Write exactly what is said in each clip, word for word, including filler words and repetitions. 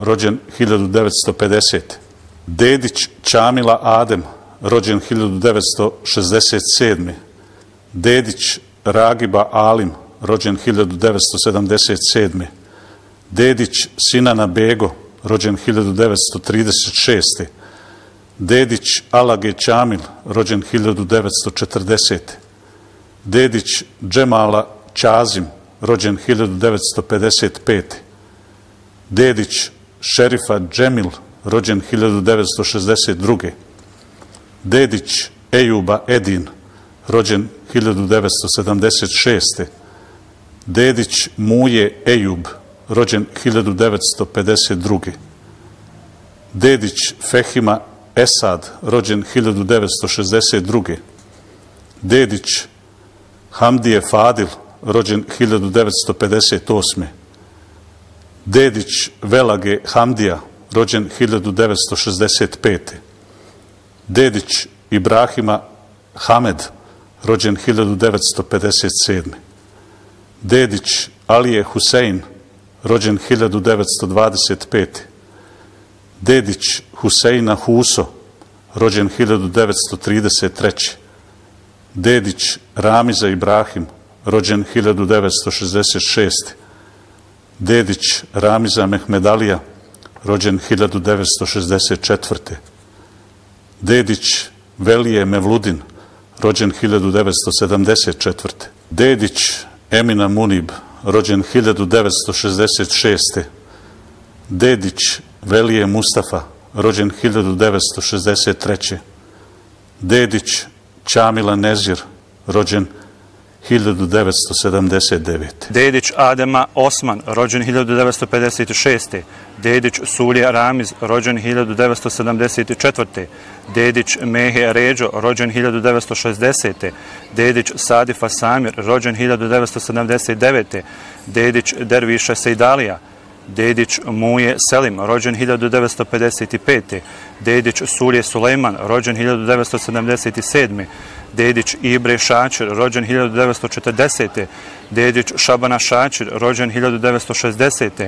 rođen hiljadu devetsto pedesete. Dedić Čamila Adem, rođen hiljadu devetsto šezdeset sedme. Dedić Ragiba Alim, rođen hiljadu devetsto sedamdeset sedme. Dedić Sinana Bego, rođen hiljadu devetsto trideset šeste. Dedić Alage Čamil, rođen hiljadu devetsto četrdesete. Dedić Džemala Čazim, rođen hiljadu devetsto pedeset pete. Dedić Šerifa Džemil, rođen hiljadu devetsto šezdeset druge. Dedić Ejuba Edin, rođen hiljadu devetsto sedamdeset šeste. Dedić Muje Ejub, rođen hiljadu devetsto pedeset druge. Dedić Fehima Esad, rođen hiljadu devetsto šezdeset druge. Dedić Hamdije Fadil, rođen hiljadu devetsto pedeset osme. Dedić Velage Hamdija, rođen hiljadu devetsto šezdeset pete. Dedić Ibrahima Hamed, rođen hiljadu devetsto pedeset sedme. Dedić Alije Husein, rođen hiljadu devetsto dvadeset pete. Dedić Huseina Huso, rođen hiljadu devetsto trideset treće. Dedić Ramiza Ibrahim, rođen hiljadu devetsto šezdeset šeste. Dedić Ramiza Mehmedalija, rođen hiljadu devetsto šezdeset četvrte. Dedić Velije Mevludin, rođen hiljadu devetsto sedamdeset četvrte. Dedić Emina Munib, rođen hiljadu devetsto šezdeset šeste. Dedić Velije Mustafa, rođen hiljadu devetsto šezdeset treće. Dedić Čamila Nezir, rođen hiljadu devetsto sedamdeset devete. Dedić Adema Osman, rođen hiljadu devetsto pedeset šeste. Dedić Sulija Ramiz, rođen hiljadu devetsto sedamdeset četvrte. Dedić Mehe Ređo, rođen hiljadu devetsto šezdesete. Dedić Sadifa Samir, rođen hiljadu devetsto sedamdeset devete. Dedić Derviša Sejdalija. Dedić Muje Selim, rođen hiljadu devetsto pedeset pete. Dedić Sulje Sulejman, rođen hiljadu devetsto sedamdeset sedme. Dedić Ibre Šačir, rođen hiljadu devetsto četrdesete. Dedić Šabana Šačir, rođen hiljadu devetsto šezdesete.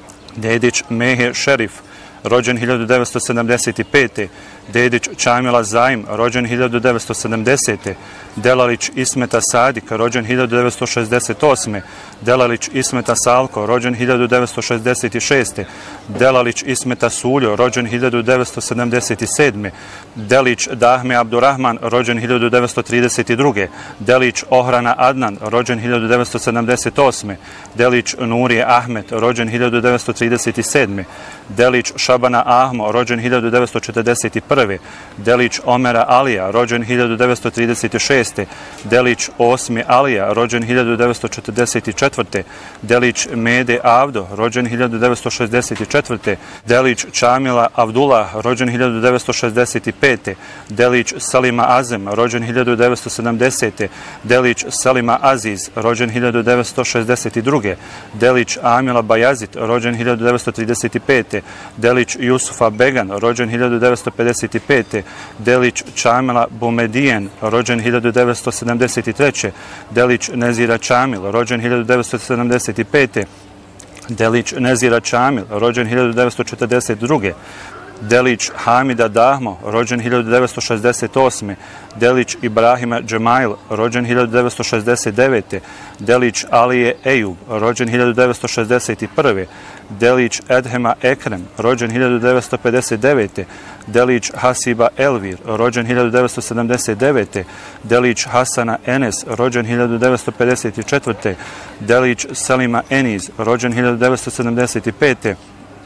Dedić Mehe Šerif, rođen hiljadu devetsto sedamdeset pete. Dedić Čamila Zaim, rođen hiljadu devetsto sedamdesete. Delalić Ismeta Sadik, rođen hiljadu devetsto šezdeset osme. Delalić Ismeta Salko, rođen hiljadu devetsto šezdeset šeste. Delalić Ismeta Suljo, rođen hiljadu devetsto sedamdeset sedme. Delić Dahme Abdurrahman, rođen hiljadu devetsto trideset druge. Delić Ohrana Adnan, rođen hiljadu devetsto sedamdeset osme. Delić Nurije Ahmet, rođen hiljadu devetsto trideset sedme. Delić Šabana Ahmo, rođen hiljadu devetsto četrdeset prve. Delić Omera Alija, rođen hiljadu devetsto trideset šeste. Delić Osmi Alija, rođen hiljadu devetsto četrdeset četvrte. Delić Mede Avdo, rođen hiljadu devetsto šezdeset četvrte. Delić Čamila Avdullah, rođen hiljadu devetsto šezdeset pete. Delić Salima Azem, rođen hiljadu devetsto sedamdesete. Delić Salima Aziz, rođen hiljadu devetsto šezdeset druge. Delić Amila Bajazit, rođen hiljadu devetsto trideset pete. Delić Jusufa Began, rođen hiljadu devetsto pedeset pete. Delić Čamila Bumedijen, rođen hiljadu devetsto sedamdeset treće. Delić Nezira Čamil, rođen hiljadu devetsto sedamdeset pete. Delić Nezira Čamil, rođen hiljadu devetsto četrdeset druge. Delić Hamida Dahmo, rođen hiljadu devetsto šezdeset osme. Delić Ibrahima Džemail, rođen hiljadu devetsto šezdeset devete. Delić Alije Ejub, rođen hiljadu devetsto šezdeset prve. Delić Edhema Ekrem, rođen hiljadu devetsto pedeset devete. Delić Hasiba Elvir, rođen hiljadu devetsto sedamdeset devete. Delić Hasana Enes, rođen hiljadu devetsto pedeset četvrte. Delić Selima Eniz, rođen hiljadu devetsto sedamdeset pete.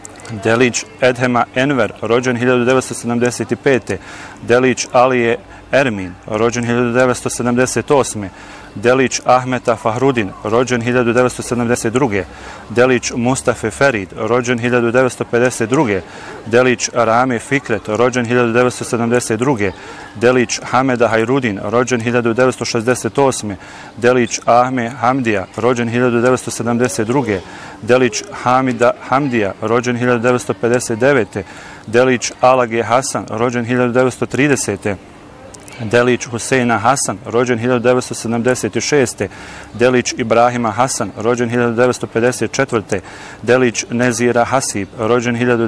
Delić Edhema Enver, rođen hiljadu devetsto sedamdeset pete. Delić Alije Ermin, rođen hiljadu devetsto sedamdeset osme. Delić Ahmeta Fahrudin, rođen hiljadu devetsto sedamdeset druge. Delić Mustafa Ferid, rođen hiljadu devetsto pedeset druge. Delić Rame Fikret, rođen hiljadu devetsto sedamdeset druge. Delić Hameda Hajrudin, rođen hiljadu devetsto šezdeset osme. Delić Ahme Hamdija, rođen hiljadu devetsto sedamdeset druge. Delić Hamida Hamdija, rođen hiljadu devetsto pedeset devete. Delić Alage Hasan, rođen hiljadu devetsto tridesete. Delić Huseina Hasan, rođen hiljadu devetsto sedamdeset šeste. Delić Ibrahima Hasan, rođen hiljadu devetsto pedeset četvrte. Delić Nezira Hasib, rođen hiljadu